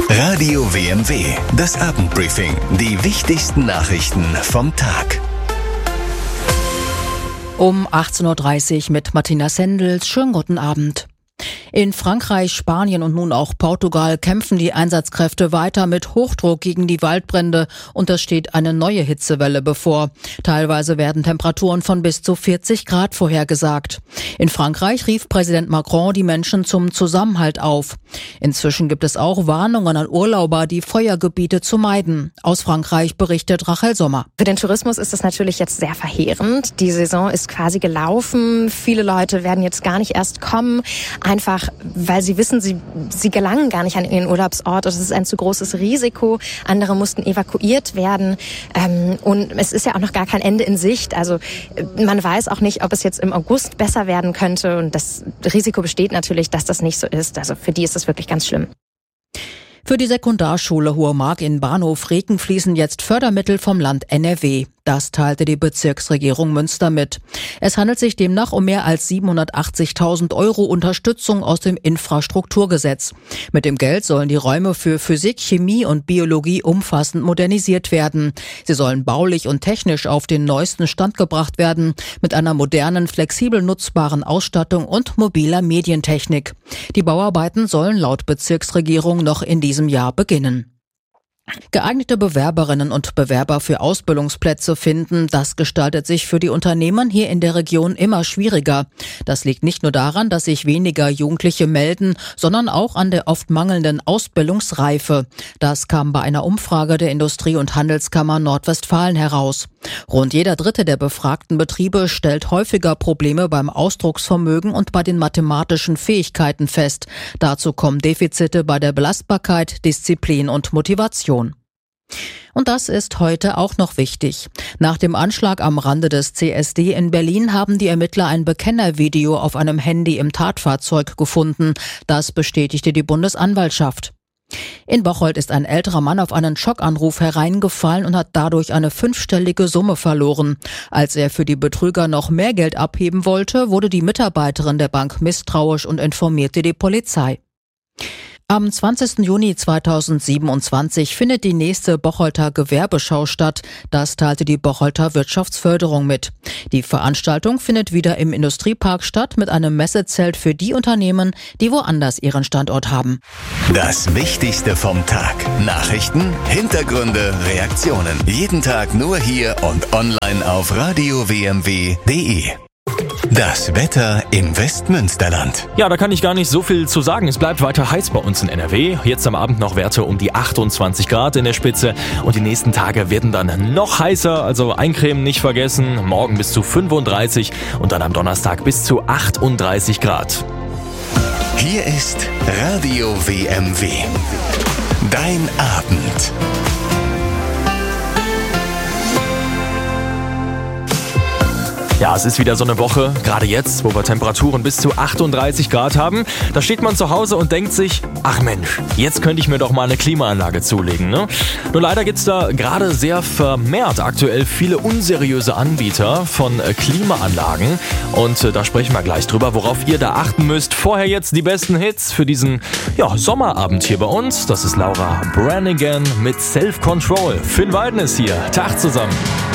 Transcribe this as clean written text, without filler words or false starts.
Radio WMW, das Abendbriefing. Die wichtigsten Nachrichten vom Tag. Um 18.30 Uhr mit Martina Sendels. Schönen guten Abend. In Frankreich, Spanien und nun auch Portugal kämpfen die Einsatzkräfte weiter mit Hochdruck gegen die Waldbrände und es steht eine neue Hitzewelle bevor. Teilweise werden Temperaturen von bis zu 40 Grad vorhergesagt. In Frankreich rief Präsident Macron die Menschen zum Zusammenhalt auf. Inzwischen gibt es auch Warnungen an Urlauber, die Feuergebiete zu meiden. Aus Frankreich berichtet Rachel Sommer. Für den Tourismus ist das natürlich jetzt sehr verheerend. Die Saison ist quasi gelaufen. Viele Leute werden jetzt gar nicht erst kommen. Einfach, weil sie wissen, sie gelangen gar nicht an ihren Urlaubsort. Es ist ein zu großes Risiko. Andere mussten evakuiert werden. Und es ist ja auch noch gar kein Ende in Sicht. Also man weiß auch nicht, ob es jetzt im August besser werden könnte. Und das Risiko besteht natürlich, dass das nicht so ist. Also für die ist das wirklich ganz schlimm. Für die Sekundarschule Hohe Mark in Bahnhof-Reken fließen jetzt Fördermittel vom Land NRW. Das teilte die Bezirksregierung Münster mit. Es handelt sich demnach um mehr als 780.000 € Unterstützung aus dem Infrastrukturgesetz. Mit dem Geld sollen die Räume für Physik, Chemie und Biologie umfassend modernisiert werden. Sie sollen baulich und technisch auf den neuesten Stand gebracht werden, mit einer modernen, flexibel nutzbaren Ausstattung und mobiler Medientechnik. Die Bauarbeiten sollen laut Bezirksregierung noch in diesem Jahr beginnen. Geeignete Bewerberinnen und Bewerber für Ausbildungsplätze finden, das gestaltet sich für die Unternehmen hier in der Region immer schwieriger. Das liegt nicht nur daran, dass sich weniger Jugendliche melden, sondern auch an der oft mangelnden Ausbildungsreife. Das kam bei einer Umfrage der Industrie- und Handelskammer Nordwestfalen heraus. Rund jeder dritte der befragten Betriebe stellt häufiger Probleme beim Ausdrucksvermögen und bei den mathematischen Fähigkeiten fest. Dazu kommen Defizite bei der Belastbarkeit, Disziplin und Motivation. Und das ist heute auch noch wichtig. Nach dem Anschlag am Rande des CSD in Berlin haben die Ermittler ein Bekennervideo auf einem Handy im Tatfahrzeug gefunden. Das bestätigte die Bundesanwaltschaft. In Bocholt ist ein älterer Mann auf einen Schockanruf hereingefallen und hat dadurch eine 5-stellige Summe verloren. Als er für die Betrüger noch mehr Geld abheben wollte, wurde die Mitarbeiterin der Bank misstrauisch und informierte die Polizei. Am 20. Juni 2027 findet die nächste Bocholter Gewerbeschau statt. Das teilte die Bocholter Wirtschaftsförderung mit. Die Veranstaltung findet wieder im Industriepark statt mit einem Messezelt für die Unternehmen, die woanders ihren Standort haben. Das Wichtigste vom Tag. Nachrichten, Hintergründe, Reaktionen. Jeden Tag nur hier und online auf radiowmw.de. Das Wetter im Westmünsterland. Ja, da kann ich gar nicht so viel zu sagen. Es bleibt weiter heiß bei uns in NRW. Jetzt am Abend noch Werte um die 28 Grad in der Spitze. Und die nächsten Tage werden dann noch heißer. Also eincremen nicht vergessen. Morgen bis zu 35 und dann am Donnerstag bis zu 38 Grad. Hier ist Radio WMW. Dein Abend. Ja, es ist wieder so eine Woche, gerade jetzt, wo wir Temperaturen bis zu 38 Grad haben. Da steht man zu Hause und denkt sich, ach Mensch, jetzt könnte ich mir doch mal eine Klimaanlage zulegen, ne? Nur leider gibt's da gerade sehr vermehrt aktuell viele unseriöse Anbieter von Klimaanlagen. Und da sprechen wir gleich drüber, worauf ihr da achten müsst. Vorher jetzt die besten Hits für diesen Sommerabend hier bei uns. Das ist Laura Branigan mit Self Control. Finn Walden ist hier. Tag zusammen.